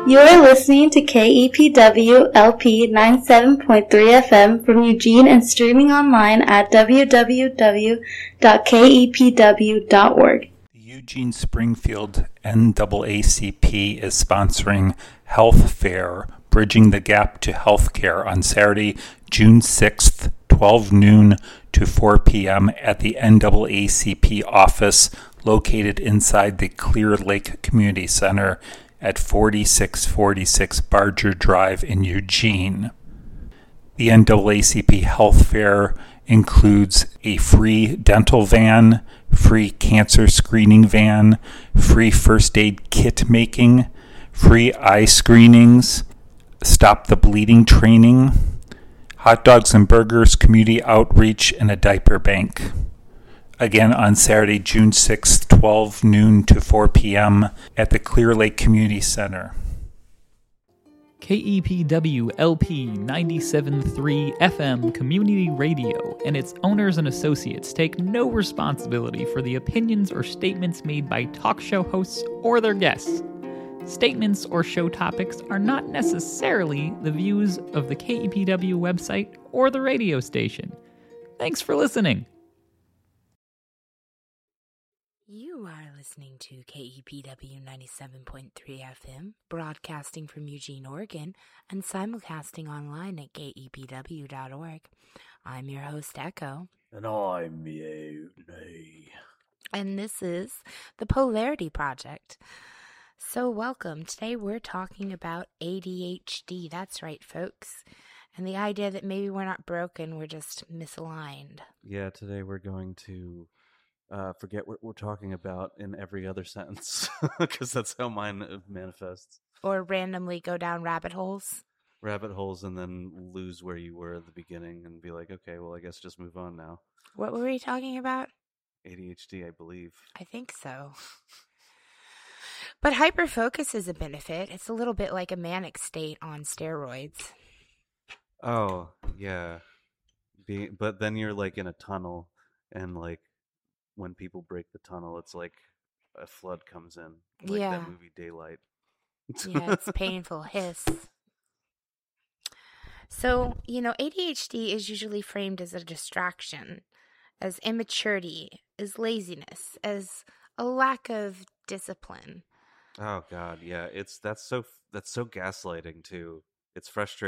You are listening to KEPW LP 97.3 FM from Eugene and streaming online at www.kepw.org. The Eugene Springfield NAACP is sponsoring Health Fair, Bridging the Gap to Healthcare on Saturday, June 6th, 12 noon to 4 p.m. at the NAACP office located inside the Clear Lake Community Center at 4646 Barger Drive in Eugene. The NAACP Health Fair includes a free dental van, free cancer screening van, free first aid kit making, free eye screenings, stop the bleeding training, hot dogs and burgers, community outreach, and a diaper bank. Again on Saturday, June 6th, 12 noon to 4 p.m. at the Clear Lake Community Center. KEPW LP 97.3 FM Community Radio and its owners and associates take no responsibility for the opinions or statements made by talk show hosts or their guests. Statements or show topics are not necessarily the views of the KEPW website or the radio station. Thanks for listening. You are listening to KEPW 97.3 FM, broadcasting from Eugene, Oregon, and simulcasting online at kepw.org. I'm your host, Echo. And I'm Mutiny. And this is the Polarity Project. So welcome. Today we're talking about ADHD. That's right, folks. And the idea that maybe we're not broken, we're just misaligned. Yeah, today we're going to forget what we're talking about in every other sentence, because that's how mine manifests. Or randomly go down rabbit holes. Rabbit holes, and then lose where you were at the beginning and be like, okay, well, I guess just move on now. What were we talking about? ADHD, I believe. I think so. But hyperfocus is a benefit. It's a little bit like a manic state on steroids. Oh, yeah. But then you're like in a tunnel, and like when people break the tunnel, it's like a flood comes in. Like that movie Daylight. Yeah, it's painful hiss. So, ADHD is usually framed as a distraction, as immaturity, as laziness, as a lack of discipline. Oh God, yeah. That's so gaslighting too. It's frustrating.